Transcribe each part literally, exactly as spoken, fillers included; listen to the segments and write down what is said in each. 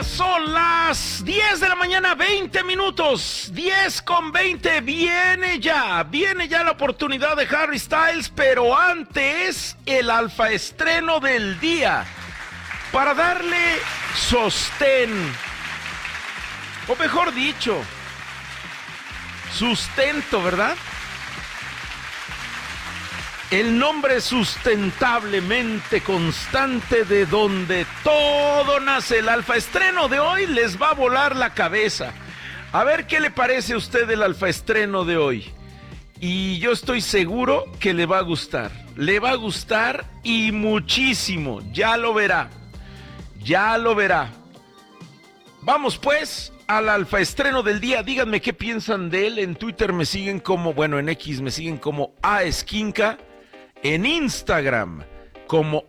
Son las diez de la mañana, veinte minutos, diez con veinte, viene ya, viene ya la oportunidad de Harry Styles, pero antes el alfa estreno del día, para darle sostén, o mejor dicho, sustento, ¿verdad? El nombre sustentablemente constante de donde todo nace. El alfa estreno de hoy les va a volar la cabeza. A ver qué le parece a usted el alfa estreno de hoy. Y yo estoy seguro que le va a gustar. Le va a gustar y muchísimo. Ya lo verá. Ya lo verá. Vamos pues al alfa estreno del día. Díganme qué piensan de él. En Twitter me siguen como, bueno, en X me siguen como A Esquinca. En Instagram como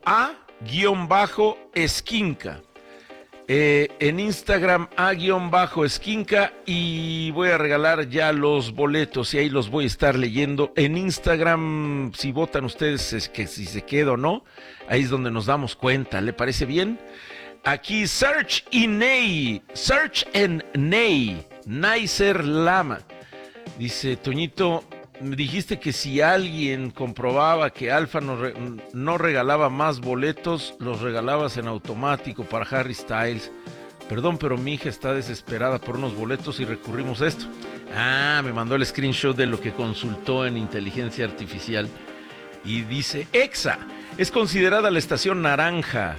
A-Esquinca. Eh, en Instagram A-Esquinca y voy a regalar ya los boletos y ahí los voy a estar leyendo. En Instagram, si votan ustedes es que si se queda o no, ahí es donde nos damos cuenta. ¿Le parece bien? Aquí Search y Ney, Search and Ney, Nicer Lama. Dice Toñito, me dijiste que si alguien comprobaba que Alfa no, re, no regalaba más boletos, los regalabas en automático para Harry Styles. Perdón, pero mi hija está desesperada por unos boletos y recurrimos a esto. Ah, me mandó el screenshot de lo que consultó en inteligencia artificial. Y dice, EXA es considerada la estación naranja.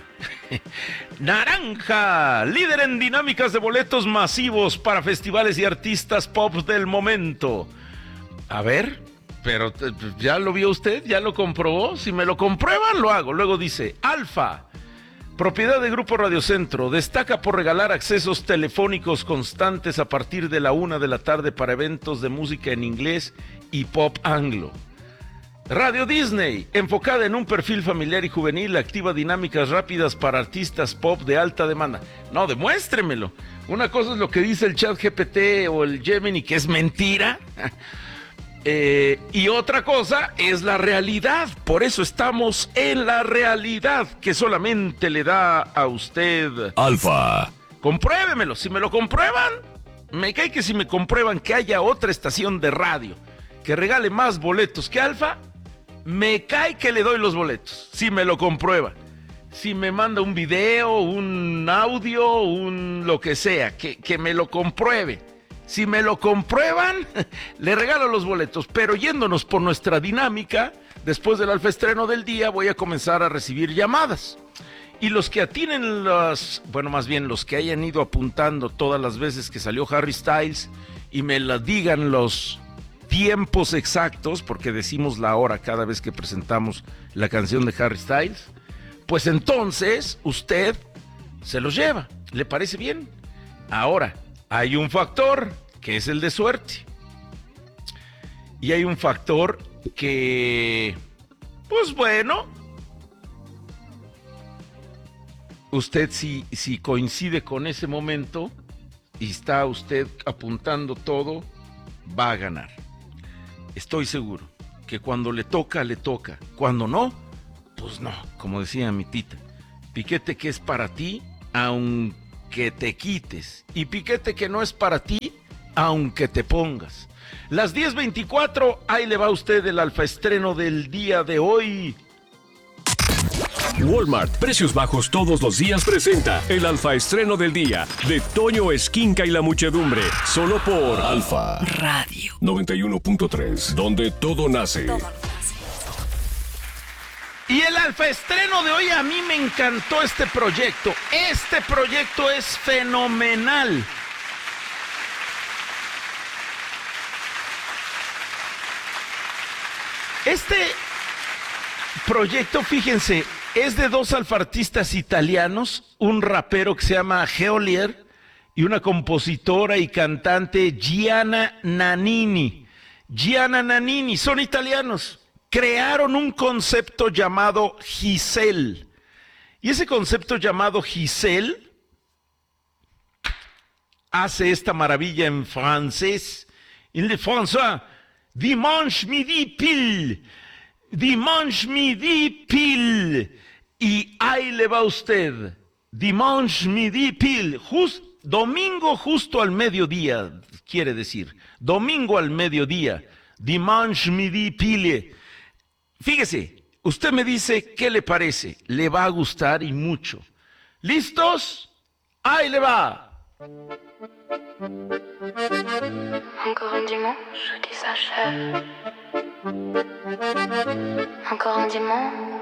Naranja, líder en dinámicas de boletos masivos para festivales y artistas pop del momento. A ver, pero ¿ya lo vio usted? ¿Ya lo comprobó? Si me lo comprueban, lo hago. Luego dice, Alfa, propiedad de Grupo Radio Centro, destaca por regalar accesos telefónicos constantes a partir de la una de la tarde para eventos de música en inglés y pop anglo. Radio Disney, enfocada en un perfil familiar y juvenil, activa dinámicas rápidas para artistas pop de alta demanda. No, demuéstremelo. Una cosa es lo que dice el chat G P T o el Gemini, que es mentira. Eh, y otra cosa es la realidad. Por eso estamos en la realidad que solamente le da a usted Alfa. Compruébemelo. Si me lo comprueban, me cae que si me comprueban que haya otra estación de radio que regale más boletos que Alfa, me cae que le doy los boletos. Si me lo comprueban. Si me manda un video, un audio, un lo que sea, que, que me lo compruebe. Si me lo comprueban, le regalo los boletos. Pero yéndonos por nuestra dinámica, después del alfa estreno del día, voy a comenzar a recibir llamadas. Y los que atinen las, bueno, más bien los que hayan ido apuntando todas las veces que salió Harry Styles y me las digan los tiempos exactos, porque decimos la hora cada vez que presentamos la canción de Harry Styles, pues entonces usted se los lleva. ¿Le parece bien? Ahora, hay un factor que es el de suerte. Y hay un factor que, pues bueno, usted si, si coincide con ese momento y está usted apuntando todo, va a ganar. Estoy seguro que cuando le toca, le toca. Cuando no, pues no, como decía mi tita. Piquete que es para ti, aunque te quites. Y piquete que no es para ti, aunque te pongas. Las diez veinticuatro, ahí le va a usted el alfa estreno del día de hoy. Walmart, precios bajos todos los días, presenta el alfa estreno del día de Toño Esquinca y la muchedumbre, solo por Alfa Radio noventa y uno punto tres, donde todo nace. Todo nace. Y el alfa estreno de hoy, a mí me encantó este proyecto. Este proyecto es fenomenal. Este proyecto, fíjense, es de dos alfartistas italianos, un rapero que se llama Geolier y una compositora y cantante, Gianna Nannini. Gianna Nannini, son italianos. Crearon un concepto llamado Giselle. Y ese concepto llamado Giselle hace esta maravilla en francés. Il est français. Dimanche midi pile. Dimanche midi pile. Y ahí le va usted. Dimanche midi pile, just, domingo justo al mediodía, quiere decir. Domingo al mediodía. Dimanche midi pile. Fíjese, usted me dice qué le parece. Le va a gustar y mucho. ¿Listos? ¡Ahí le va! Encore un dimanche qui s'achève. Encore un dimanche